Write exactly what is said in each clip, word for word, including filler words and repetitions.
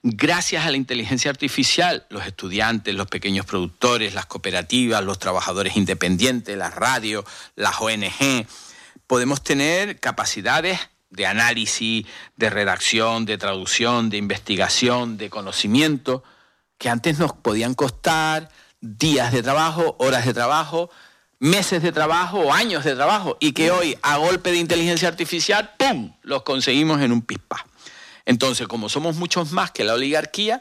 Gracias a la inteligencia artificial, los estudiantes, los pequeños productores, las cooperativas, los trabajadores independientes, las radios, las O N G, podemos tener capacidades de análisis, de redacción, de traducción, de investigación, de conocimiento, que antes nos podían costar días de trabajo, horas de trabajo, meses de trabajo o años de trabajo, y que hoy, a golpe de inteligencia artificial, ¡pum!, los conseguimos en un pispás. Entonces, como somos muchos más que la oligarquía,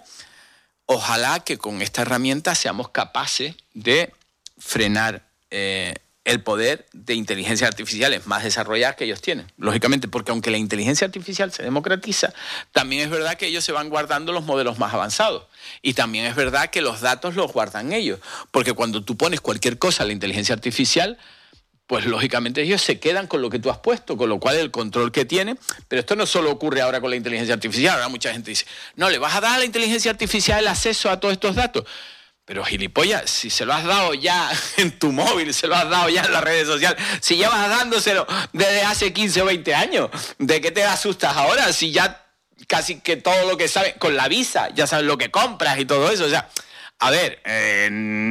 ojalá que con esta herramienta seamos capaces de frenar eh, el poder de inteligencias artificiales más desarrolladas que ellos tienen. Lógicamente, porque aunque la inteligencia artificial se democratiza, también es verdad que ellos se van guardando los modelos más avanzados. Y también es verdad que los datos los guardan ellos. Porque cuando tú pones cualquier cosa a la inteligencia artificial, pues lógicamente ellos se quedan con lo que tú has puesto, con lo cual el control que tiene. Pero esto no solo ocurre ahora con la inteligencia artificial. Ahora mucha gente dice, no, le vas a dar a la inteligencia artificial el acceso a todos estos datos. Pero gilipollas, si se lo has dado ya en tu móvil, se lo has dado ya en las redes sociales, si llevas dándoselo desde hace quince o veinte años, ¿de qué te asustas ahora? Si ya casi que todo lo que sabes, con la Visa, ya sabes lo que compras y todo eso. O sea, a ver, eh,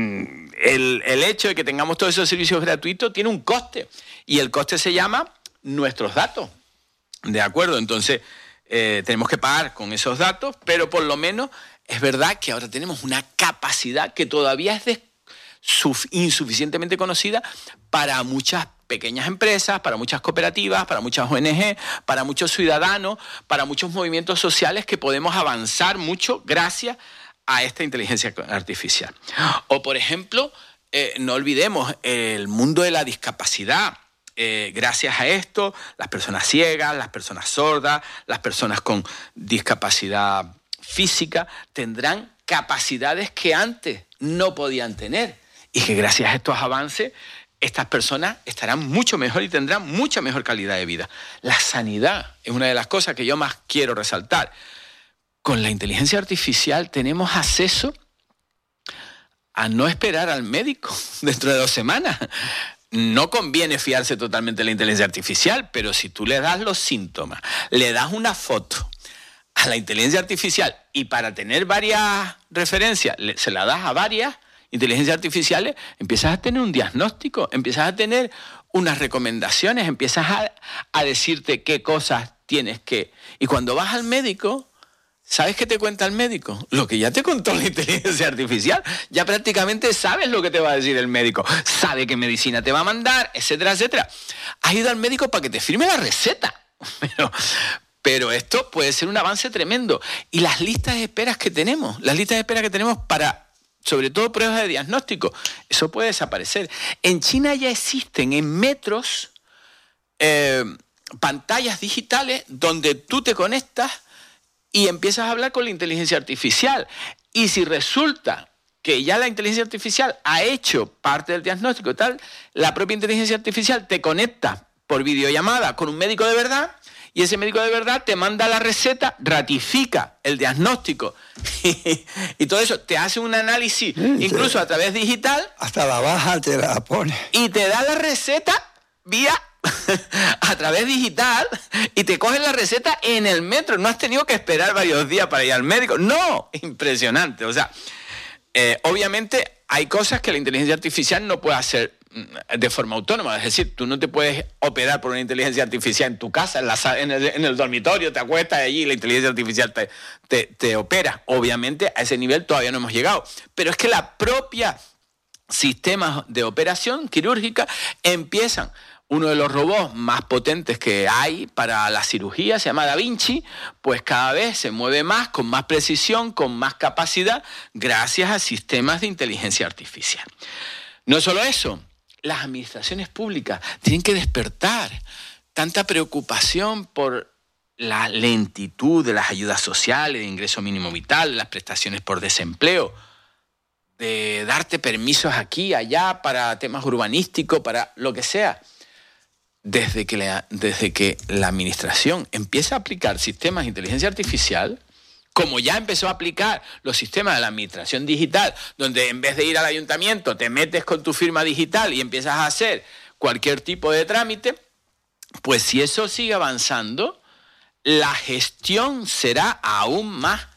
el, el hecho de que tengamos todos esos servicios gratuitos tiene un coste. Y el coste se llama nuestros datos. ¿De acuerdo? Entonces, eh, tenemos que pagar con esos datos, pero por lo menos es verdad que ahora tenemos una capacidad que todavía es de, suf, insuficientemente conocida para muchas pequeñas empresas, para muchas cooperativas, para muchas O N G, para muchos ciudadanos, para muchos movimientos sociales que podemos avanzar mucho gracias a esta inteligencia artificial. O, por ejemplo, eh, no olvidemos el mundo de la discapacidad. Eh, gracias a esto, las personas ciegas, las personas sordas, las personas con discapacidad física tendrán capacidades que antes no podían tener y que gracias a estos avances estas personas estarán mucho mejor y tendrán mucha mejor calidad de vida. La sanidad es una de las cosas que yo más quiero resaltar. Con la inteligencia artificial tenemos acceso a no esperar al médico dentro de dos semanas. No conviene fiarse totalmente de la inteligencia artificial, pero si tú le das los síntomas, le das una foto a la inteligencia artificial y para tener varias referencias se la das a varias inteligencias artificiales, empiezas a tener un diagnóstico, empiezas a tener unas recomendaciones, empiezas a, a decirte qué cosas tienes que... Y cuando vas al médico, ¿sabes qué te cuenta el médico? Lo que ya te contó la inteligencia artificial. Ya prácticamente sabes lo que te va a decir el médico. Sabe qué medicina te va a mandar, etcétera, etcétera. Has ido al médico para que te firme la receta. Pero... Pero esto puede ser un avance tremendo. Y las listas de esperas que tenemos, las listas de espera que tenemos para, sobre todo, pruebas de diagnóstico, eso puede desaparecer. En China ya existen en metros eh, pantallas digitales donde tú te conectas y empiezas a hablar con la inteligencia artificial. Y si resulta que ya la inteligencia artificial ha hecho parte del diagnóstico y tal, la propia inteligencia artificial te conecta por videollamada con un médico de verdad. Y ese médico de verdad te manda la receta, ratifica el diagnóstico y todo eso, te hace un análisis, sí, incluso a través digital. Hasta la baja te la pone. Y te da la receta vía a través digital y te coge la receta en el metro. No has tenido que esperar varios días para ir al médico. No, impresionante. O sea, eh, obviamente hay cosas que la inteligencia artificial no puede hacer de forma autónoma, es decir, tú no te puedes operar por una inteligencia artificial en tu casa, en, la, en, el, en el dormitorio, te acuestas allí y la inteligencia artificial te, te, te opera. Obviamente a ese nivel todavía no hemos llegado, pero es que la propia sistemas de operación quirúrgica empiezan. Uno de los robots más potentes que hay para la cirugía se llama Da Vinci, pues cada vez se mueve más, con más precisión, con más capacidad, gracias a sistemas de inteligencia artificial. No solo eso, las administraciones públicas tienen que despertar tanta preocupación por la lentitud de las ayudas sociales, de ingreso mínimo vital, las prestaciones por desempleo, de darte permisos aquí, allá, para temas urbanísticos, para lo que sea. Desde que la, desde que la administración empieza a aplicar sistemas de inteligencia artificial, como ya empezó a aplicar los sistemas de la administración digital, donde en vez de ir al ayuntamiento te metes con tu firma digital y empiezas a hacer cualquier tipo de trámite, pues si eso sigue avanzando, la gestión será aún más